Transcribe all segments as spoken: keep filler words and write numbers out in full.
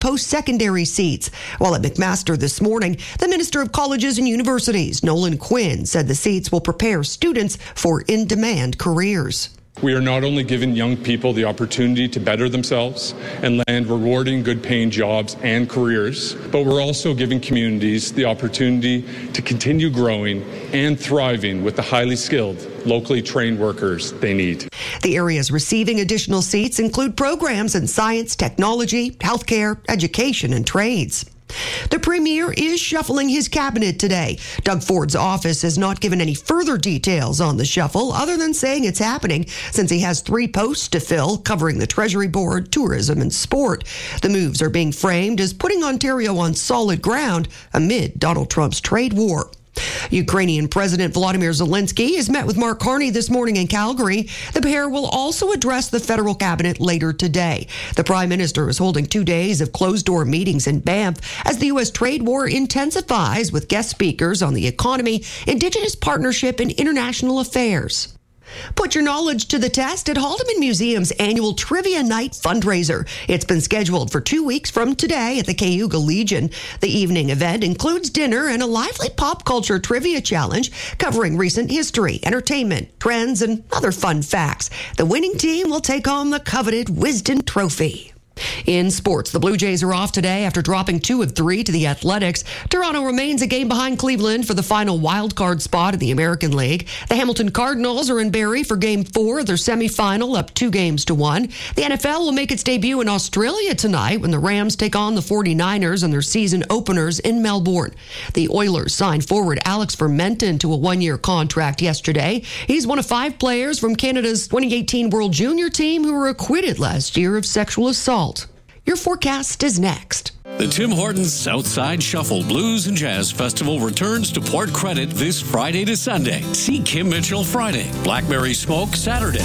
post-secondary seats. While at McMaster this morning, the Minister of Colleges and Universities, Nolan Quinn, said the seats will prepare students for in-demand careers. We are not only giving young people the opportunity to better themselves and land rewarding, good-paying jobs and careers, but we're also giving communities the opportunity to continue growing and thriving with the highly skilled, locally trained workers they need. The areas receiving additional seats include programs in science, technology, healthcare, education, and trades. The Premier is shuffling his cabinet today. Doug Ford's office has not given any further details on the shuffle other than saying it's happening since he has three posts to fill covering the Treasury Board, tourism, and sport. The moves are being framed as putting Ontario on solid ground amid Donald Trump's trade war. Ukrainian President Volodymyr Zelensky has met with Mark Carney this morning in Calgary. The pair will also address the federal cabinet later today. The Prime Minister is holding two days of closed-door meetings in Banff as the U S trade war intensifies with guest speakers on the economy, Indigenous partnership, and international affairs. Put your knowledge to the test at Haldeman Museum's annual Trivia Night fundraiser. It's been scheduled for two weeks from today at the Cayuga Legion. The evening event includes dinner and a lively pop culture trivia challenge covering recent history, entertainment, trends, and other fun facts. The winning team will take on the coveted Wisden Trophy. In sports, the Blue Jays are off today after dropping two of three to the Athletics. Toronto remains a game behind Cleveland for the final wild card spot in the American League. The Hamilton Cardinals are in Barrie for game four of their semifinal, up two games to one. The N F L will make its debut in Australia tonight when the Rams take on the forty-niners in their season openers in Melbourne. The Oilers signed forward Alex Fermenton to a one-year contract yesterday. He's one of five players from Canada's twenty eighteen World Junior team who were acquitted last year of sexual assault. Your forecast is next. The Tim Hortons Southside Shuffle Blues and Jazz Festival returns to Port Credit this Friday to Sunday. See Kim Mitchell Friday, Blackberry Smoke Saturday.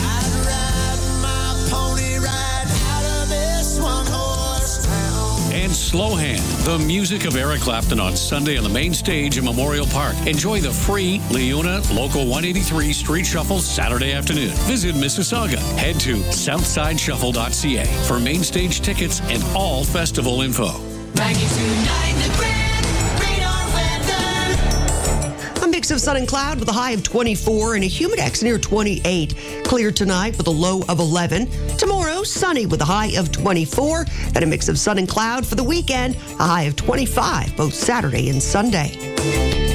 And Slow Hand, the music of Eric Clapton on Sunday on the main stage in Memorial Park. Enjoy the free Leona Local one eighty-three Street Shuffle Saturday afternoon. Visit Mississauga. Head to southside shuffle dot c a for main stage tickets and all festival info. ninety-two point nine The Grand Radar Weather. A mix of sun and cloud with a high of twenty-four and a humidex near twenty-eight. Clear tonight with a low of eleven. Tomorrow, sunny with a high of twenty-four. And a mix of sun and cloud for the weekend, a high of twenty-five, both Saturday and Sunday.